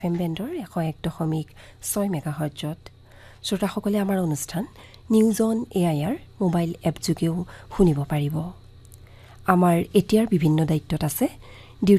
F M বেণ্ডৰ 101.6 মেগাহাৰ্টজত শ্ৰোতাসকলে আমাৰ অনুষ্ঠান news on AIR mobile app যোগেও শুনিব পাৰিব। আমাৰ এতিয়াৰ বিভিন্ন দায়িত্বত আছে